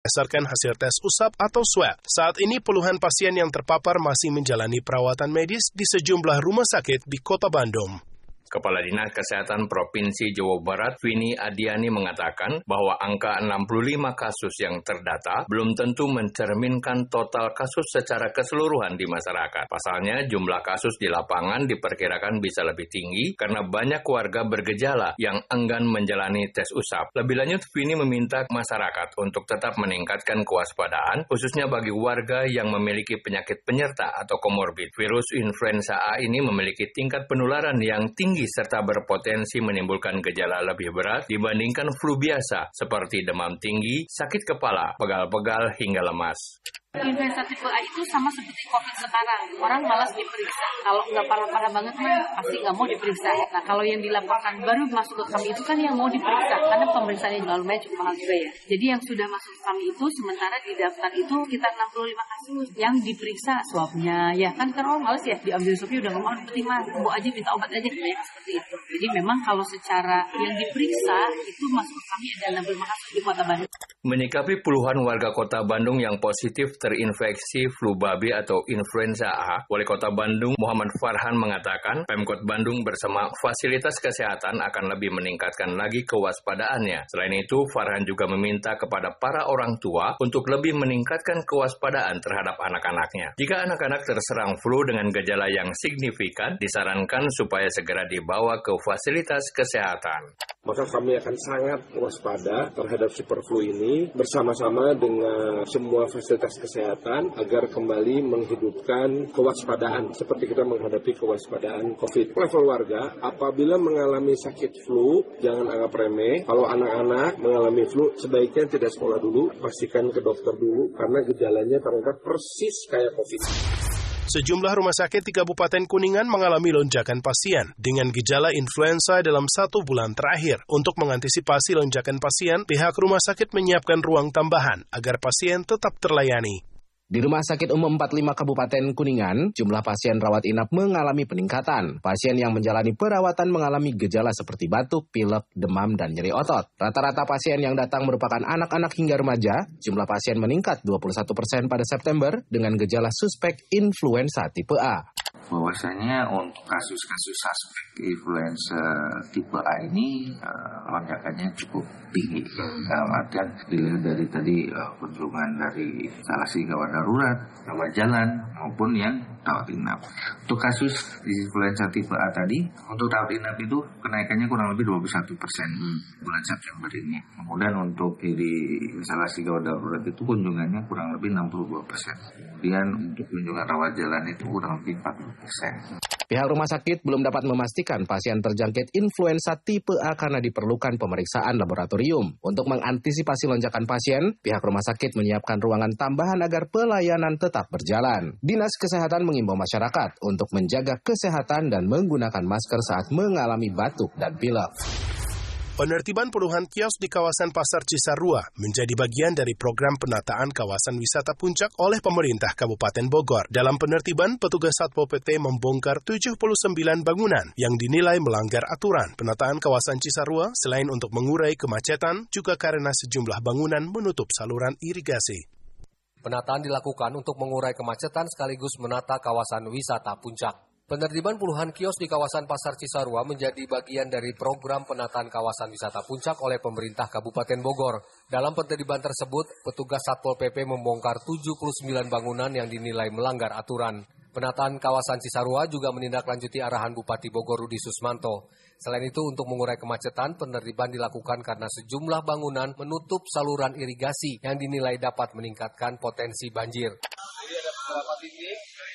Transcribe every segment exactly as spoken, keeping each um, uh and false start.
berdasarkan hasil tes usap atau swab. Saat ini puluhan pasien yang terpapar masih menjalani perawatan medis di sejumlah rumah sakit di Kota Bandung. Kepala Dinas Kesehatan Provinsi Jawa Barat, Vini Adiani, mengatakan bahwa angka enam puluh lima kasus yang terdata belum tentu mencerminkan total kasus secara keseluruhan di masyarakat. Pasalnya, jumlah kasus di lapangan diperkirakan bisa lebih tinggi karena banyak warga bergejala yang enggan menjalani tes usap. Lebih lanjut, Vini meminta masyarakat untuk tetap meningkatkan kewaspadaan, khususnya bagi warga yang memiliki penyakit penyerta atau komorbid. Virus influenza A ini memiliki tingkat penularan yang tinggi serta berpotensi menimbulkan gejala lebih berat dibandingkan flu biasa seperti demam tinggi, sakit kepala, pegal-pegal, hingga lemas. Influenza tipe A itu sama seperti COVID sekarang, orang malas diperiksa. Kalau nggak parah-parah banget mah pasti nggak mau diperiksa. Nah kalau yang dilaporkan baru masuk ke kami itu kan yang mau diperiksa, karena pemeriksaannya lumayan cukup mahal juga ya. Jadi yang sudah masuk ke kami itu sementara di daftar itu kita enam puluh lima kasus yang diperiksa swabnya. Ya kan karena orang malas ya, diambil swabnya udah nggak mau diterima, mau aja minta obat aja, kayak seperti itu. Jadi memang kalau secara yang diperiksa itu masuk ke kami ada enam puluh lima kasus di Kota Bandung. Menyikapi puluhan warga Kota Bandung yang positif terinfeksi flu babi atau influenza A, Wali Kota Bandung Muhammad Farhan mengatakan Pemkot Bandung bersama fasilitas kesehatan akan lebih meningkatkan lagi kewaspadaannya. Selain itu, Farhan juga meminta kepada para orang tua untuk lebih meningkatkan kewaspadaan terhadap anak-anaknya. Jika anak-anak terserang flu dengan gejala yang signifikan, disarankan supaya segera dibawa ke fasilitas kesehatan. Maka kami akan sangat waspada terhadap super flu ini bersama-sama dengan semua fasilitas kesehatan agar kembali menghidupkan kewaspadaan seperti kita menghadapi kewaspadaan COVID. Level warga, apabila mengalami sakit flu, jangan anggap remeh. Kalau anak-anak mengalami flu, sebaiknya tidak sekolah dulu, pastikan ke dokter dulu karena gejalanya ternyata persis kayak COVID. Sejumlah rumah sakit di Kabupaten Kuningan mengalami lonjakan pasien dengan gejala influenza dalam satu bulan terakhir. Untuk mengantisipasi lonjakan pasien, pihak rumah sakit menyiapkan ruang tambahan agar pasien tetap terlayani. Di Rumah Sakit Umum empat puluh lima Kabupaten Kuningan, jumlah pasien rawat inap mengalami peningkatan. Pasien yang menjalani perawatan mengalami gejala seperti batuk, pilek, demam, dan nyeri otot. Rata-rata pasien yang datang merupakan anak-anak hingga remaja. Jumlah pasien meningkat dua puluh satu persen pada September dengan gejala suspek influenza tipe A. Bahwasanya untuk kasus-kasus suspek influenza tipe A ini uh, lonjakannya cukup tinggi. Dalam artian dilihat dari tadi uh, kunjungan dari instalasi gawat darurat, rawat jalan maupun yang rawat inap. Untuk kasus influenza tipe A tadi, untuk rawat inap itu kenaikannya kurang lebih dua puluh satu persen bulan September ini. Kemudian untuk di instalasi gawat darurat itu kunjungannya kurang lebih enam puluh dua persen. Kemudian untuk kunjungan rawat jalan itu kurang lebih empat puluh persen. Pihak rumah sakit belum dapat memastikan pasien terjangkit influenza tipe A karena diperlukan pemeriksaan laboratorium. Untuk mengantisipasi lonjakan pasien, pihak rumah sakit menyiapkan ruangan tambahan agar pelayanan tetap berjalan. Dinas Kesehatan mengimbau masyarakat untuk menjaga kesehatan dan menggunakan masker saat mengalami batuk dan pilek. Penertiban puluhan kios di kawasan Pasar Cisarua menjadi bagian dari program penataan kawasan wisata Puncak oleh pemerintah Kabupaten Bogor. Dalam penertiban, petugas Satpol P P membongkar tujuh puluh sembilan bangunan yang dinilai melanggar aturan. Penataan kawasan Cisarua selain untuk mengurai kemacetan, juga karena sejumlah bangunan menutup saluran irigasi. Penataan dilakukan untuk mengurai kemacetan sekaligus menata kawasan wisata Puncak. Penertiban puluhan kios di kawasan Pasar Cisarua menjadi bagian dari program penataan kawasan wisata Puncak oleh pemerintah Kabupaten Bogor. Dalam penertiban tersebut, petugas Satpol P P membongkar tujuh puluh sembilan bangunan yang dinilai melanggar aturan. Penataan kawasan Cisarua juga menindaklanjuti arahan Bupati Bogor Rudi Susmanto. Selain itu, untuk mengurai kemacetan, penertiban dilakukan karena sejumlah bangunan menutup saluran irigasi yang dinilai dapat meningkatkan potensi banjir. Jadi ada beberapa titik.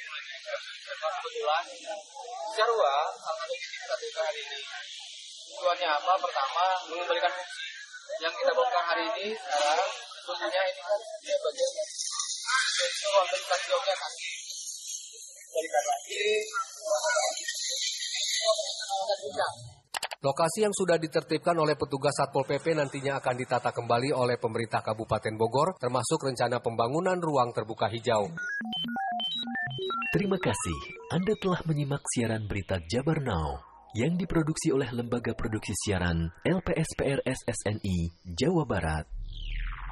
Kebetulan Cisarua salah satu titik kita hari ini. Tujuannya apa? Pertama, mengembalikan fungsi yang kita bongkar hari ini. Sekarang fungsinya ini kan dia bagian dari ruang stadionnya kaki. Balikan lagi. Lokasi yang sudah ditertibkan oleh petugas Satpol P P nantinya akan ditata kembali oleh pemerintah Kabupaten Bogor, termasuk rencana pembangunan ruang terbuka hijau. Terima kasih Anda telah menyimak siaran berita Jabar Now yang diproduksi oleh Lembaga Produksi Siaran L P S P R S S N I Jawa Barat.